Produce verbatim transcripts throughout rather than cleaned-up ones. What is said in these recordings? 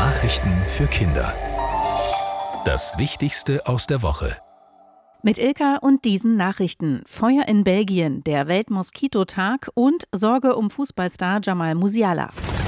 Nachrichten für Kinder. Das Wichtigste aus der Woche. Mit Ilka und diesen Nachrichten. Feuer in Belgien, der Weltmoskitotag und Sorge um Fußballstar Jamal Musiala.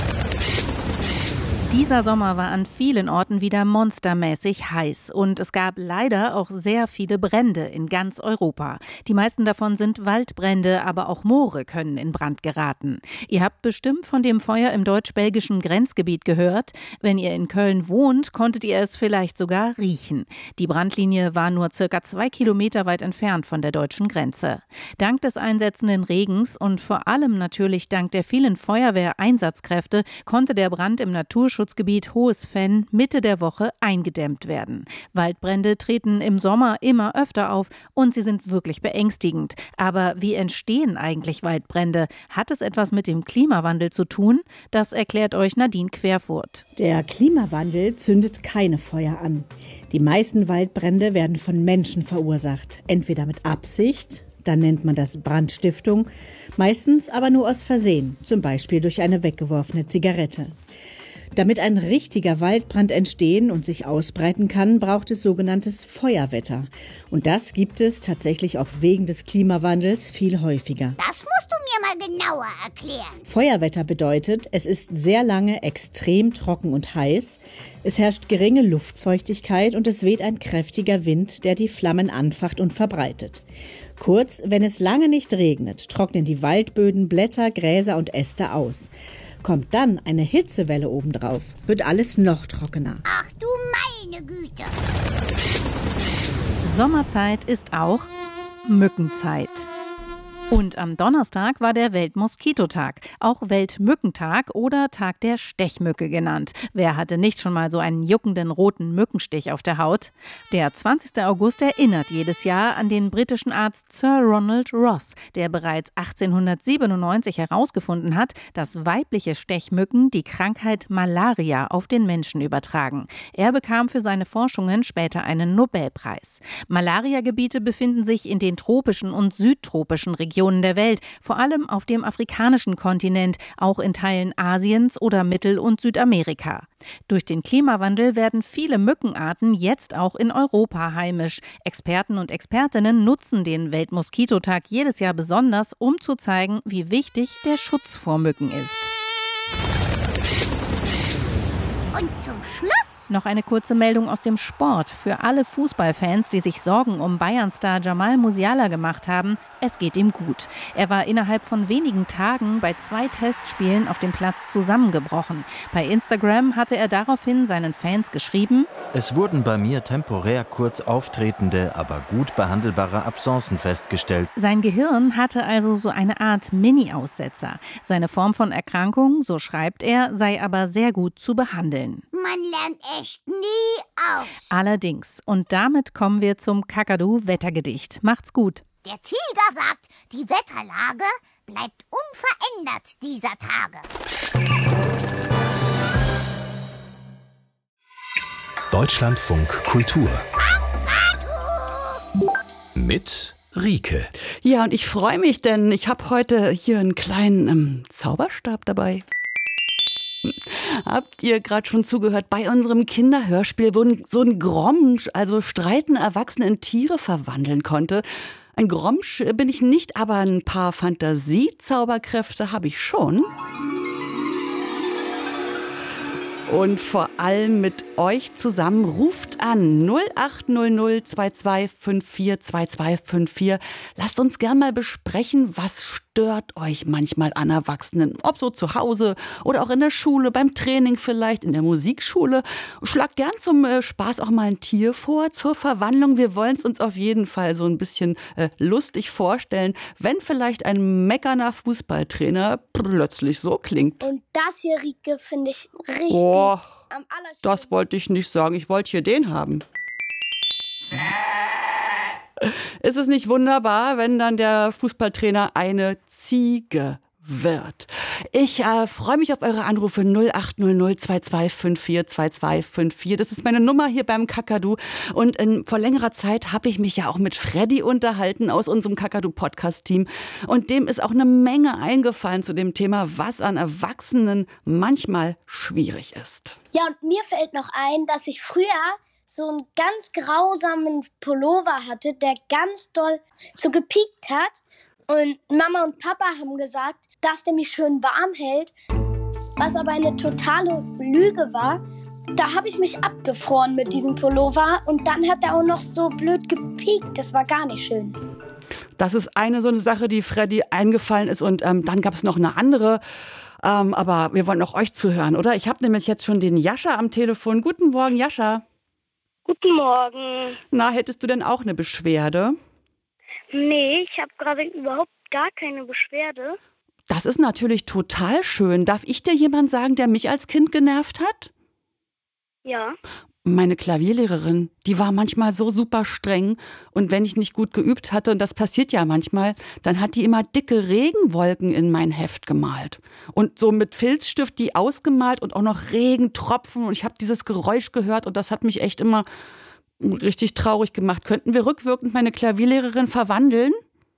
Dieser Sommer war an vielen Orten wieder monstermäßig heiß und es gab leider auch sehr viele Brände in ganz Europa. Die meisten davon sind Waldbrände, aber auch Moore können in Brand geraten. Ihr habt bestimmt von dem Feuer im deutsch-belgischen Grenzgebiet gehört. Wenn ihr in Köln wohnt, konntet ihr es vielleicht sogar riechen. Die Brandlinie war nur circa zwei Kilometer weit entfernt von der deutschen Grenze. Dank des einsetzenden Regens und vor allem natürlich dank der vielen Feuerwehreinsatzkräfte konnte der Brand im Naturschutzgebiet Hohes Venn Mitte der Woche eingedämmt werden. Waldbrände treten im Sommer immer öfter auf und sie sind wirklich beängstigend. Aber wie entstehen eigentlich Waldbrände? Hat es etwas mit dem Klimawandel zu tun? Das erklärt euch Nadine Querfurth. Der Klimawandel zündet keine Feuer an. Die meisten Waldbrände werden von Menschen verursacht. Entweder mit Absicht, dann nennt man das Brandstiftung, meistens aber nur aus Versehen, zum Beispiel durch eine weggeworfene Zigarette. Damit ein richtiger Waldbrand entstehen und sich ausbreiten kann, braucht es sogenanntes Feuerwetter. Und das gibt es tatsächlich auch wegen des Klimawandels viel häufiger. Das musst du mir mal genauer erklären. Feuerwetter bedeutet, es ist sehr lange extrem trocken und heiß, es herrscht geringe Luftfeuchtigkeit und es weht ein kräftiger Wind, der die Flammen anfacht und verbreitet. Kurz, wenn es lange nicht regnet, trocknen die Waldböden, Blätter, Gräser und Äste aus. Kommt dann eine Hitzewelle obendrauf, wird alles noch trockener. Ach du meine Güte! Sommerzeit ist auch Mückenzeit. Und am Donnerstag war der Weltmoskitotag, auch Weltmückentag oder Tag der Stechmücke genannt. Wer hatte nicht schon mal so einen juckenden roten Mückenstich auf der Haut? Der zwanzigster August erinnert jedes Jahr an den britischen Arzt Sir Ronald Ross, der bereits achtzehnhundertsiebenundneunzig herausgefunden hat, dass weibliche Stechmücken die Krankheit Malaria auf den Menschen übertragen. Er bekam für seine Forschungen später einen Nobelpreis. Malariagebiete befinden sich in den tropischen und südtropischen Regionen der Welt, vor allem auf dem afrikanischen Kontinent, auch in Teilen Asiens oder Mittel- und Südamerika. Durch den Klimawandel werden viele Mückenarten jetzt auch in Europa heimisch. Experten und Expertinnen nutzen den Weltmoskitotag jedes Jahr besonders, um zu zeigen, wie wichtig der Schutz vor Mücken ist. Und zum Schluss noch eine kurze Meldung aus dem Sport. Für alle Fußballfans, die sich Sorgen um Bayern-Star Jamal Musiala gemacht haben, es geht ihm gut. Er war innerhalb von wenigen Tagen bei zwei Testspielen auf dem Platz zusammengebrochen. Bei Instagram hatte er daraufhin seinen Fans geschrieben: Es wurden bei mir temporär kurz auftretende, aber gut behandelbare Absencen festgestellt. Sein Gehirn hatte also so eine Art Mini-Aussetzer. Seine Form von Erkrankung, so schreibt er, sei aber sehr gut zu behandeln. Man lernt echt nie aus. Allerdings. Und damit kommen wir zum Kakadu-Wettergedicht. Macht's gut. Der Tiger sagt, die Wetterlage bleibt unverändert dieser Tage. Deutschlandfunk Kultur. Mit Rike. Ja, und ich freue mich, denn ich habe heute hier einen kleinen ähm, Zauberstab dabei. Habt ihr gerade schon zugehört? Bei unserem Kinderhörspiel, wo so ein Gromsch, also streitende Erwachsene in Tiere verwandeln konnte. Ein Gromsch bin ich nicht, aber ein paar Fantasiezauberkräfte habe ich schon. Und vor allem mit euch zusammen ruft an null acht null null zwei zwei fünf vier zwei zwei fünf vier. Lasst uns gern mal besprechen, was stört euch manchmal an Erwachsenen? Ob so zu Hause oder auch in der Schule, beim Training vielleicht, in der Musikschule. Schlagt gern zum äh, Spaß auch mal ein Tier vor zur Verwandlung. Wir wollen es uns auf jeden Fall so ein bisschen äh, lustig vorstellen, wenn vielleicht ein meckernder Fußballtrainer plötzlich so klingt. Und das hier, Rike, finde ich richtig Oh, am allerschönsten. das wollte ich nicht sagen. Ich wollte hier den haben. Ist es nicht wunderbar, wenn dann der Fußballtrainer eine Ziege wird. Ich äh, freue mich auf eure Anrufe null acht null null zwei zwei fünf vier zwei zwei fünf vier. Das ist meine Nummer hier beim Kakadu. Und in, vor längerer Zeit habe ich mich ja auch mit Freddy unterhalten aus unserem Kakadu-Podcast-Team. Und dem ist auch eine Menge eingefallen zu dem Thema, was an Erwachsenen manchmal schwierig ist. Ja, und mir fällt noch ein, dass ich früher so einen ganz grausamen Pullover hatte, der ganz doll so gepiekt hat. Und Mama und Papa haben gesagt, dass der mich schön warm hält, was aber eine totale Lüge war. Da habe ich mich abgefroren mit diesem Pullover und dann hat er auch noch so blöd gepiekt. Das war gar nicht schön. Das ist eine so eine Sache, die Freddy eingefallen ist. Und ähm, dann gab es noch eine andere. Ähm, aber wir wollen auch euch zuhören, oder? Ich habe nämlich jetzt schon den Jascha am Telefon. Guten Morgen, Jascha. Guten Morgen. Na, hättest du denn auch eine Beschwerde? Nee, ich habe gerade überhaupt gar keine Beschwerde. Das ist natürlich total schön. Darf ich dir jemand sagen, der mich als Kind genervt hat? Ja. Meine Klavierlehrerin, die war manchmal so super streng. Und wenn ich nicht gut geübt hatte, und das passiert ja manchmal, dann hat die immer dicke Regenwolken in mein Heft gemalt. Und so mit Filzstift die ausgemalt und auch noch Regentropfen. Und ich habe dieses Geräusch gehört und das hat mich echt immer richtig traurig gemacht. Könnten wir rückwirkend meine Klavierlehrerin verwandeln?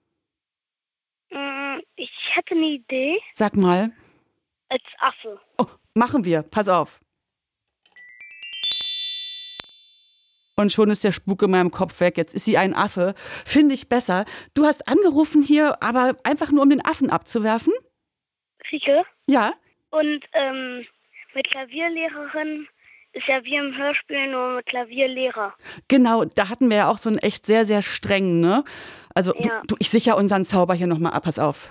Ich hätte eine Idee. Sag mal. Als Affe. Oh, machen wir. Pass auf. Und schon ist der Spuk in meinem Kopf weg. Jetzt ist sie ein Affe. Finde ich besser. Du hast angerufen hier, aber einfach nur, um den Affen abzuwerfen? Rieke? Ja. Und ähm, mit Klavierlehrerin ist ja wie im Hörspiel, nur mit Klavierlehrer. Genau, da hatten wir ja auch so einen echt sehr, sehr strengen, ne? Also, Ja. du, du, ich sicher unseren Zauber hier nochmal ab. Pass auf.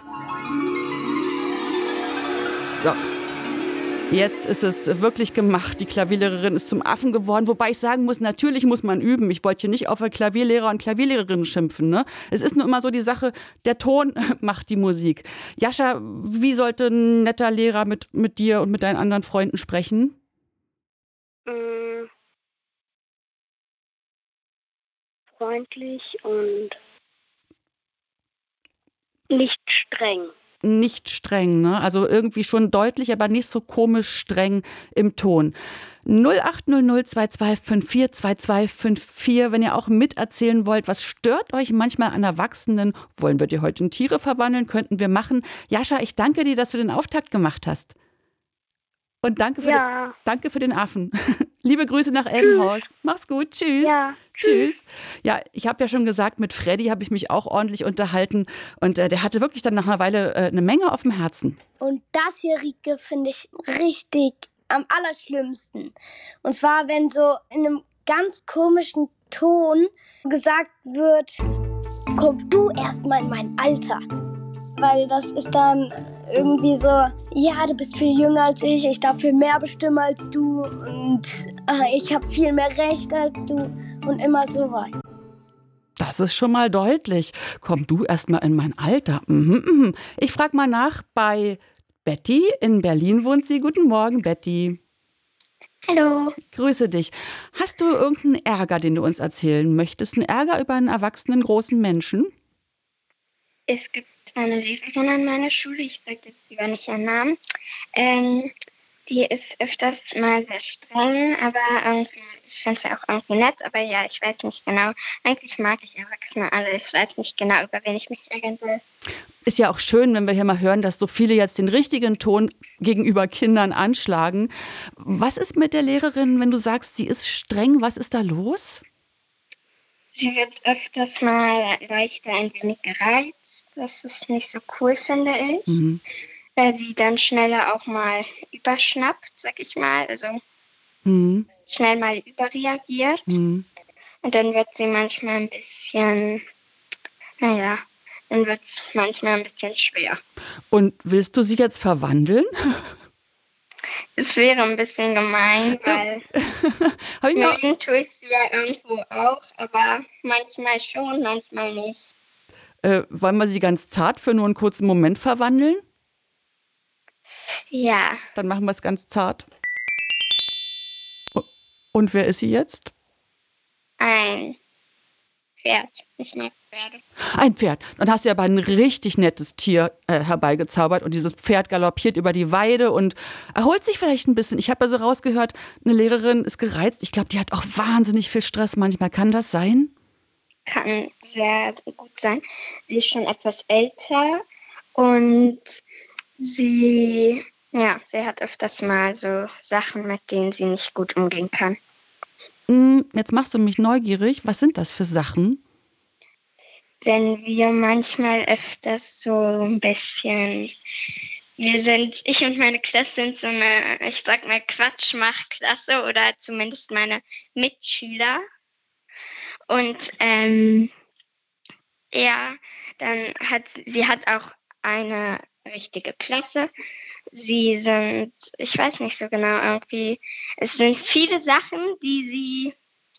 So. Jetzt ist es wirklich gemacht. Die Klavierlehrerin ist zum Affen geworden. Wobei ich sagen muss, natürlich muss man üben. Ich wollte hier nicht auf Klavierlehrer und Klavierlehrerinnen schimpfen, ne? Es ist nur immer so die Sache, der Ton macht die Musik. Jascha, wie sollte ein netter Lehrer mit, mit dir und mit deinen anderen Freunden sprechen? Mm. Freundlich und nicht streng. Nicht streng, ne? Also irgendwie schon deutlich, aber nicht so komisch streng im Ton. null acht null null zwei zwei fünf vier zwei zwei fünf vier, wenn ihr auch miterzählen wollt, was stört euch manchmal an Erwachsenen? Wollen wir die heute in Tiere verwandeln? Könnten wir machen. Jascha, ich danke dir, dass du den Auftakt gemacht hast. Und danke für, Ja. den, danke für den Affen. Liebe Grüße nach Elbenhorst. Mach's gut. Tschüss. Ja. Tschüss. Ja, ich habe ja schon gesagt, mit Freddy habe ich mich auch ordentlich unterhalten. Und äh, der hatte wirklich dann nach einer Weile äh, eine Menge auf dem Herzen. Und das hier, Rieke, finde ich richtig am allerschlimmsten. Und zwar, wenn so in einem ganz komischen Ton gesagt wird, komm du erst mal in mein Alter. Weil das ist dann irgendwie so, ja, du bist viel jünger als ich, ich darf viel mehr bestimmen als du und äh, ich habe viel mehr Recht als du und immer sowas. Das ist schon mal deutlich. Komm du erst mal in mein Alter. Mhm, mhm. Ich frage mal nach bei Betty. In Berlin wohnt sie. Guten Morgen, Betty. Hallo. Grüße dich. Hast du irgendeinen Ärger, den du uns erzählen möchtest? Einen Ärger über einen erwachsenen großen Menschen? Es gibt eine Lehrerin an meiner Schule, ich sage jetzt lieber nicht ihren Namen, ähm, die ist öfters mal sehr streng, aber irgendwie, ich finde sie auch irgendwie nett, aber ja, ich weiß nicht genau. Eigentlich mag ich Erwachsene alle, ich weiß nicht genau, über wen ich mich ärgern soll. Ist ja auch schön, wenn wir hier mal hören, dass so viele jetzt den richtigen Ton gegenüber Kindern anschlagen. Was ist mit der Lehrerin, wenn du sagst, sie ist streng, was ist da los? Sie wird öfters mal leichter ein wenig gereizt, das ist nicht so cool, finde ich. Mhm. Weil sie dann schneller auch mal überschnappt, sag ich mal, also mhm. schnell mal überreagiert. Mhm. Und dann wird sie manchmal ein bisschen, naja, dann wird es manchmal ein bisschen schwer. Und willst du sie jetzt verwandeln? Es wäre ein bisschen gemein, weil mögen tue ich sie ja irgendwo auch, aber manchmal schon, manchmal nicht. Äh, wollen wir sie ganz zart für nur einen kurzen Moment verwandeln? Ja. Dann machen wir es ganz zart. Und wer ist sie jetzt? Ein Pferd. Ich mag Pferde. Ein Pferd. Dann hast du aber ein richtig nettes Tier äh, herbeigezaubert und dieses Pferd galoppiert über die Weide und erholt sich vielleicht ein bisschen. Ich habe ja so rausgehört, eine Lehrerin ist gereizt. Ich glaube, die hat auch wahnsinnig viel Stress manchmal. Kann das sein? Kann sehr gut sein. Sie ist schon etwas älter und sie, ja, sie hat öfters mal so Sachen, mit denen sie nicht gut umgehen kann. Jetzt machst du mich neugierig. Was sind das für Sachen? Wenn wir manchmal öfters so ein bisschen, wir sind, ich und meine Klasse sind so eine, ich sag mal, Quatschmach-Klasse oder zumindest meine Mitschüler. Und ähm, ja, dann hat sie hat auch eine richtige Klasse. Sie sind, ich weiß nicht so genau, irgendwie, es sind viele Sachen, die sie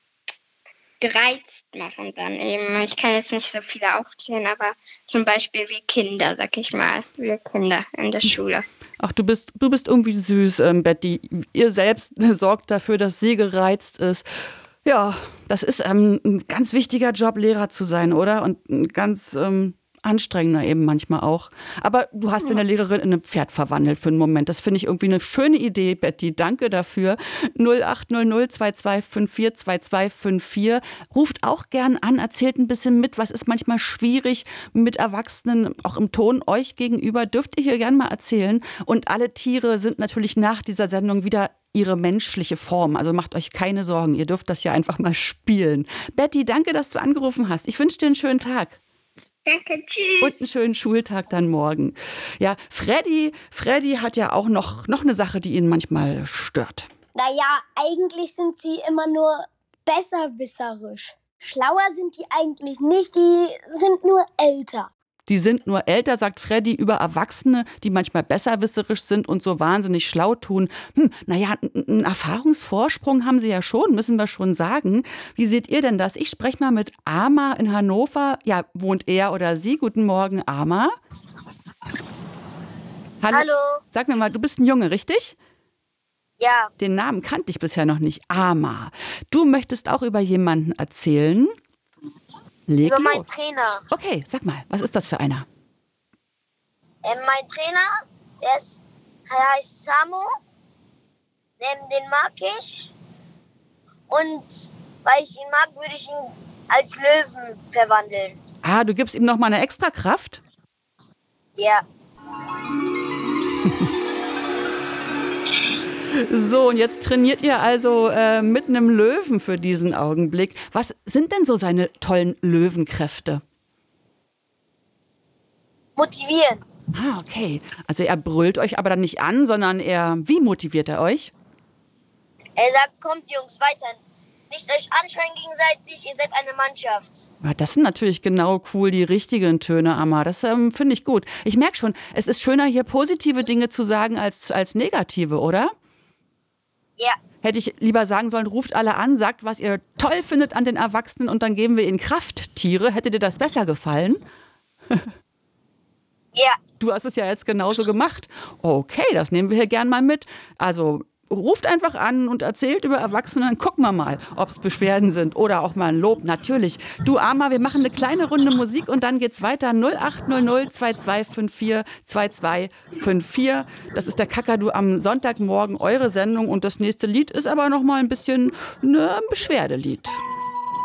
gereizt machen dann eben. Ich kann jetzt nicht so viele aufzählen, aber zum Beispiel wie Kinder, sag ich mal, wie Kinder in der Schule. Ach, du bist, du bist irgendwie süß, ähm, Betty. Ihr selbst sorgt dafür, dass sie gereizt ist. Ja, das ist ähm, ein ganz wichtiger Job, Lehrer zu sein, oder? Und ein ganz ähm, anstrengender eben manchmal auch. Aber du hast deine Lehrerin in ein Pferd verwandelt für einen Moment. Das finde ich irgendwie eine schöne Idee, Betty. Danke dafür. null acht null null zwei zwei fünf vier zwei zwei fünf vier. Ruft auch gern an, erzählt ein bisschen mit. Was ist manchmal schwierig mit Erwachsenen, auch im Ton euch gegenüber? Dürft ihr hier gern mal erzählen. Und alle Tiere sind natürlich nach dieser Sendung wieder ihre menschliche Form. Also macht euch keine Sorgen. Ihr dürft das ja einfach mal spielen. Betty, danke, dass du angerufen hast. Ich wünsche dir einen schönen Tag. Danke, tschüss. Und einen schönen Schultag dann morgen. Ja, Freddy, Freddy hat ja auch noch, noch eine Sache, die ihn manchmal stört. Naja, eigentlich sind sie immer nur besserwisserisch. Schlauer sind die eigentlich nicht, die sind nur älter. Die sind nur älter, sagt Freddy, über Erwachsene, die manchmal besserwisserisch sind und so wahnsinnig schlau tun. Hm, naja, einen Erfahrungsvorsprung haben sie ja schon, müssen wir schon sagen. Wie seht ihr denn das? Ich spreche mal mit Ama in Hannover. Ja, wohnt er oder sie? Guten Morgen, Ama. Hallo. Hallo. Sag mir mal, du bist ein Junge, richtig? Ja. Den Namen kannte ich bisher noch nicht. Ama. Du möchtest auch über jemanden erzählen? Leg Über los. meinen Trainer. Okay, sag mal, was ist das für einer? Ähm, mein Trainer, der, ist, der heißt Samu. Ähm, den mag ich. Und weil ich ihn mag, würde ich ihn als Löwen verwandeln. Ah, du gibst ihm noch mal eine Extrakraft? Ja. So, und jetzt trainiert ihr also äh, mit einem Löwen für diesen Augenblick. Was sind denn so seine tollen Löwenkräfte? Motivieren. Ah, okay. Also er brüllt euch aber dann nicht an, sondern er, wie motiviert er euch? Er sagt, kommt Jungs, weiter. Nicht euch anschreien gegenseitig, ihr seid eine Mannschaft. Ja, das sind natürlich genau cool, die richtigen Töne, Amma. Das ähm, finde ich gut. Ich merke schon, es ist schöner, hier positive Dinge zu sagen als, als negative, oder? Ja. Hätte ich lieber sagen sollen, ruft alle an, sagt, was ihr toll findet an den Erwachsenen und dann geben wir ihnen Krafttiere. Hätte dir das besser gefallen? Ja. Du hast es ja jetzt genauso gemacht. Okay, das nehmen wir hier gern mal mit. Also ruft einfach an und erzählt über Erwachsene, dann gucken wir mal, ob es Beschwerden sind oder auch mal ein Lob. Natürlich. Du Ama, wir machen eine kleine Runde Musik und dann geht's weiter. null acht null null zwei zwei fünf vier zwei zwei fünf vier. Das ist der Kakadu am Sonntagmorgen, eure Sendung. Und das nächste Lied ist aber noch mal ein bisschen ein Beschwerdelied.